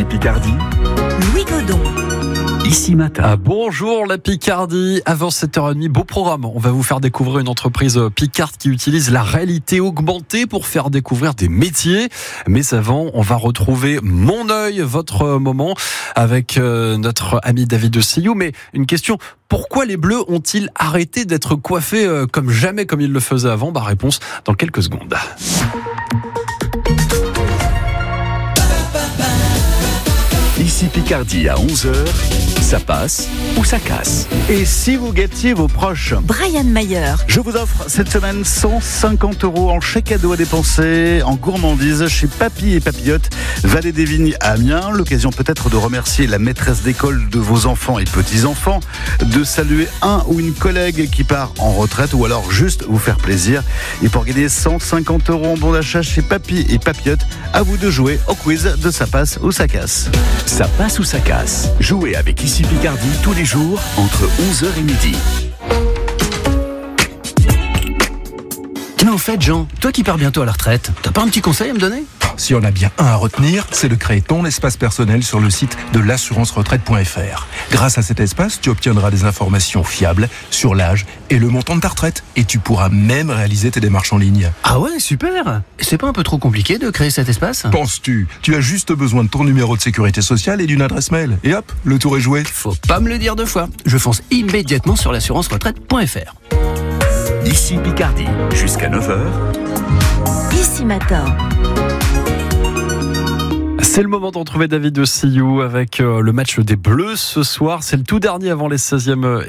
Ici Picardie, Louis Godon. Ici Matin. Ah, bonjour la Picardie, avant 7h30, beau programme. On va vous faire découvrir une entreprise picarde qui utilise la réalité augmentée pour faire découvrir des métiers. Mais avant, on va retrouver Mon Œil, votre moment, avec notre ami David de Sillou. Mais une question, pourquoi les Bleus ont-ils arrêté d'être coiffés comme jamais comme ils le faisaient avant ? Réponse dans quelques secondes. Ici Picardie à 11h, ça passe ou ça casse. Et si vous gâtiez vos proches ? Brian Mayer. Je vous offre cette semaine 150 € en chèque cadeau à dépenser en gourmandise chez Papy et Papillote, Vallée des Vignes à Amiens. L'occasion peut-être de remercier la maîtresse d'école de vos enfants et petits-enfants, de saluer un ou une collègue qui part en retraite ou alors juste vous faire plaisir. Et pour gagner 150 € en bon d'achat chez Papy et Papillote, à vous de jouer au quiz de Ça passe ou ça casse. Ça passe ou ça casse. Jouez avec Ici Picardie tous les jours entre 11h et midi. Mais en fait, Jean, toi qui pars bientôt à la retraite, t'as pas un petit conseil à me donner ? Si on a bien un à retenir, c'est de créer ton espace personnel sur le site de l'assurance-retraite.fr. Grâce à cet espace, tu obtiendras des informations fiables sur l'âge et le montant de ta retraite. Et tu pourras même réaliser tes démarches en ligne. Ah ouais, super ! C'est pas un peu trop compliqué de créer cet espace ? Penses-tu ? Tu as juste besoin de ton numéro de sécurité sociale et d'une adresse mail. Et hop, le tour est joué. Faut pas me le dire deux fois. Je fonce immédiatement sur l'assurance-retraite.fr. Ici Picardie, jusqu'à 9h. Ici Matin. C'est le moment de retrouver David de Sillou avec le match des Bleus ce soir. C'est le tout dernier avant les 16e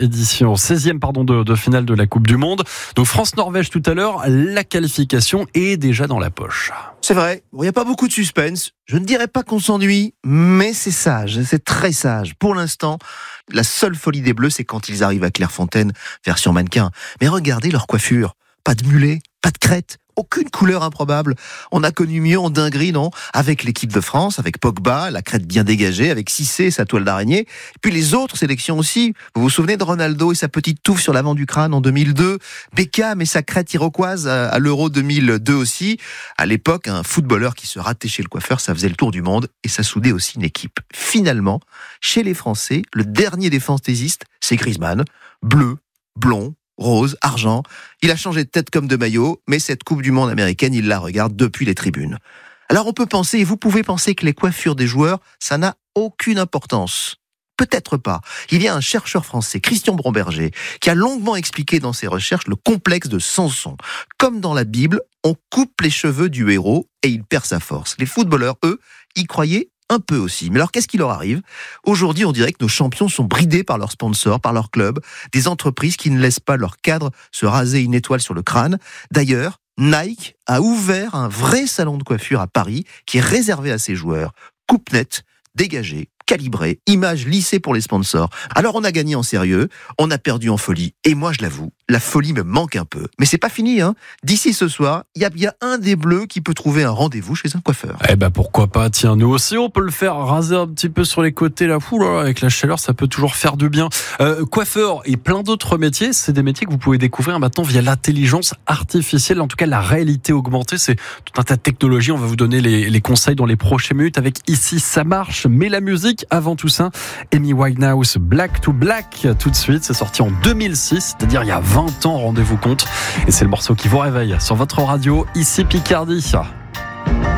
de finale de la Coupe du Monde. Donc France-Norvège tout à l'heure, la qualification est déjà dans la poche. C'est vrai, il n'y a pas beaucoup de suspense. Je ne dirais pas qu'on s'ennuie, mais c'est sage, c'est très sage. Pour l'instant, la seule folie des Bleus, c'est quand ils arrivent à Clairefontaine, version mannequin. Mais regardez leur coiffure. Pas de mulet, pas de crête. Aucune couleur improbable. On a connu mieux en dinguerie, non ? Avec l'équipe de France, avec Pogba, la crête bien dégagée, avec Cissé, sa toile d'araignée. Et puis les autres sélections aussi. Vous vous souvenez de Ronaldo et sa petite touffe sur l'avant du crâne en 2002 ? Beckham et sa crête iroquoise à l'Euro 2002 aussi. À l'époque, un footballeur qui se ratait chez le coiffeur, ça faisait le tour du monde et ça soudait aussi une équipe. Finalement, chez les Français, le dernier des fantaisistes, c'est Griezmann. Bleu, blond, rose, argent, il a changé de tête comme de maillot, mais cette Coupe du Monde américaine, il la regarde depuis les tribunes. Alors on peut penser, et vous pouvez penser que les coiffures des joueurs, ça n'a aucune importance. Peut-être pas. Il y a un chercheur français, Christian Bromberger, qui a longuement expliqué dans ses recherches le complexe de Samson. Comme dans la Bible, on coupe les cheveux du héros et il perd sa force. Les footballeurs, eux, y croyaient un peu aussi. Mais alors, qu'est-ce qui leur arrive ? Aujourd'hui, on dirait que nos champions sont bridés par leurs sponsors, par leurs clubs, des entreprises qui ne laissent pas leurs cadres se raser une étoile sur le crâne. D'ailleurs, Nike a ouvert un vrai salon de coiffure à Paris qui est réservé à ses joueurs. Coupe nette, dégagée, calibrée, image lissée pour les sponsors. Alors on a gagné en sérieux, on a perdu en folie. Et moi, je l'avoue, la folie me manque un peu. Mais c'est pas fini, hein. D'ici ce soir, il y a bien un des Bleus qui peut trouver un rendez-vous chez un coiffeur. Eh ben pourquoi pas, tiens, nous aussi on peut le faire, raser un petit peu sur les côtés là, avec la chaleur ça peut toujours faire du bien. Coiffeur et plein d'autres métiers, c'est des métiers que vous pouvez découvrir maintenant via l'intelligence artificielle, en tout cas la réalité augmentée, c'est tout un tas de technologies, on va vous donner les conseils dans les prochaines minutes avec Ici ça marche, mais la musique avant tout ça, Amy Winehouse, Black to Black, tout de suite, c'est sorti en 2006, c'est-à-dire il y a 20 ans, rendez-vous compte, et c'est le morceau qui vous réveille sur votre radio, Ici Picardie.